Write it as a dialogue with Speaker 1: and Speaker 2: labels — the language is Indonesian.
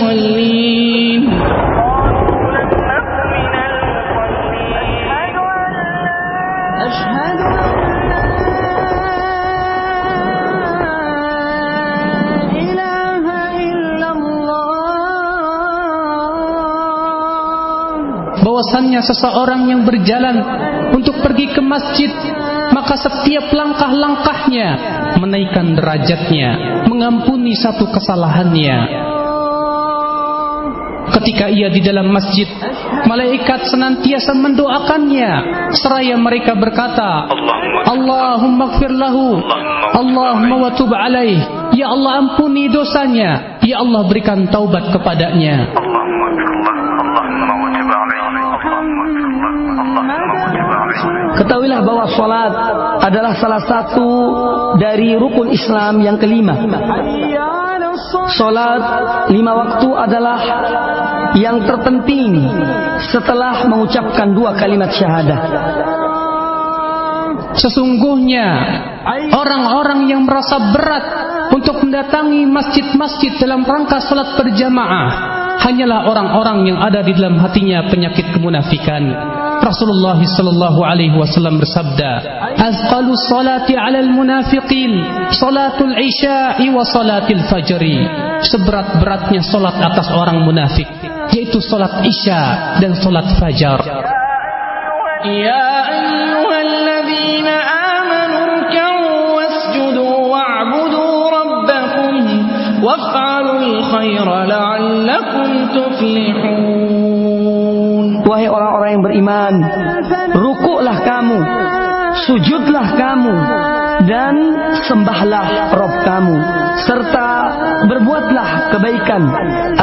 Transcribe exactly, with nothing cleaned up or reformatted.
Speaker 1: المصلين أشهد أن bahwasannya seseorang yang berjalan untuk pergi ke masjid, maka setiap langkah-langkahnya menaikkan derajatnya, mengampuni satu kesalahannya. Ketika ia di dalam masjid, malaikat senantiasa mendoakannya, seraya mereka berkata, Allahumma gfir lahu, Allahumma watub alaih, ya Allah ampuni dosanya, ya Allah berikan taubat kepadanya.
Speaker 2: Ketahuilah bahwa salat adalah salah satu dari rukun Islam yang kelima. Salat lima waktu adalah yang terpenting setelah mengucapkan dua kalimat syahadah.
Speaker 1: Sesungguhnya orang-orang yang merasa berat untuk mendatangi masjid-masjid dalam rangka salat berjamaah hanyalah orang-orang yang ada di dalam hatinya penyakit kemunafikan. Rasulullah sallallahu alaihi wasallam bersabda, "Azqalus salati 'alal munafiqin salatul isya'i wa salatil fajri." Seberat-beratnya salat atas orang munafik yaitu salat isya dan salat fajar. Ya ayyuhalladzina amanu ruk'u wasjudu wa'budu rabbakum waf'alul khaira la'allakum tuflihun.
Speaker 2: Wahai orang-orang yang beriman, rukuklah kamu, sujudlah kamu, dan sembahlah Rabb kamu, serta berbuatlah kebaikan